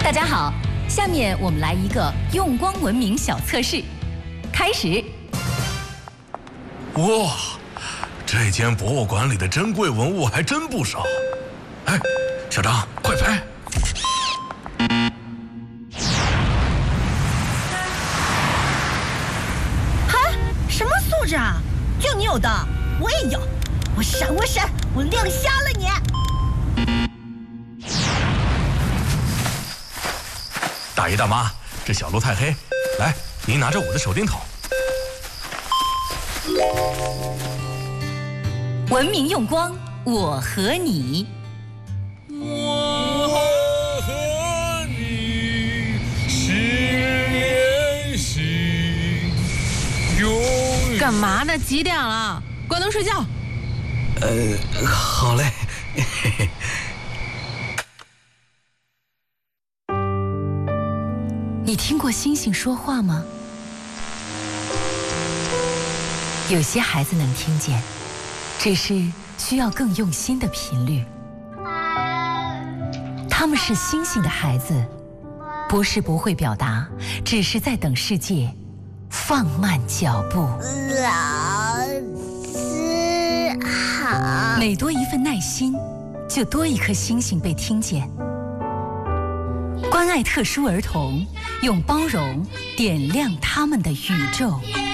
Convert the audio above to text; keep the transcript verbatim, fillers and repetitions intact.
大家好，下面我们来一个用光文明小测试，开始。 哇，这间博物馆里的珍贵文物还真不少。哎，小张，快拍！ 嗨，什么素质啊？就你有的，我也有。我闪，我闪，我亮瞎了你！ 大爷大妈，这小路太黑，来，您拿着我的手电筒。 文明用光，我和你。 我和你心连心，永远。 干嘛呢？几点了？关灯睡觉。 呃，好嘞。嘿嘿。 你听过星星说话吗？有些孩子能听见，只是需要更用心的频率。他们是星星的孩子，不是不会表达，只是在等世界放慢脚步。 老师好。 每多一份耐心，就多一颗星星被听见。关爱特殊儿童，用包容点亮他们的宇宙。